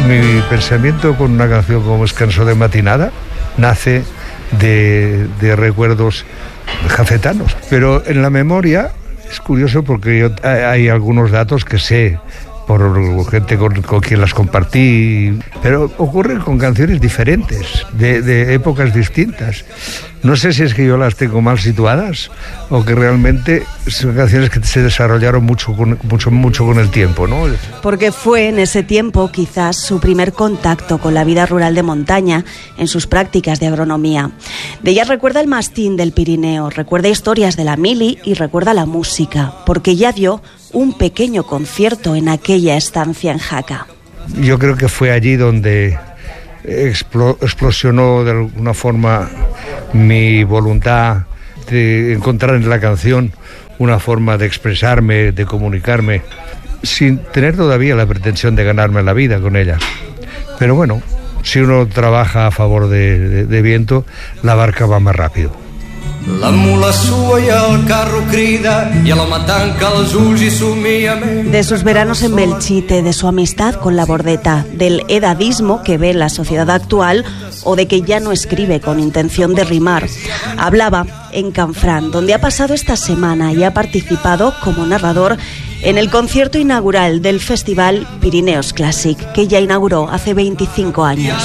Mi pensamiento con una canción como Es Cançó de Matinada nace de recuerdos jafetanos, pero en la memoria es curioso porque hay algunos datos que sé por gente con quien las compartí, pero ocurren con canciones diferentes, de épocas distintas. No sé si es que yo las tengo mal situadas o que realmente son canciones que se desarrollaron mucho con el tiempo, ¿no? Porque fue en ese tiempo quizás su primer contacto con la vida rural de montaña en sus prácticas de agronomía. De ella recuerda el mastín del Pirineo, recuerda historias de la mili y recuerda la música, porque ya dio un pequeño concierto en aquella estancia en Jaca. Yo creo que fue allí donde explosionó de alguna forma mi voluntad de encontrar en la canción una forma de expresarme, de comunicarme, sin tener todavía la pretensión de ganarme la vida con ella. Pero bueno, si uno trabaja a favor de viento, la barca va más rápido. La mula sua y el carro crida y el home tanca els ulls i somia més. De sus veranos en Belchite, de su amistad con la bordeta, del edadismo que ve en la sociedad actual o de que ya no escribe con intención de rimar. Hablaba en Canfrán, donde ha pasado esta semana y ha participado como narrador en el concierto inaugural del Festival Pirineos Classic, que ya inauguró hace 25 años.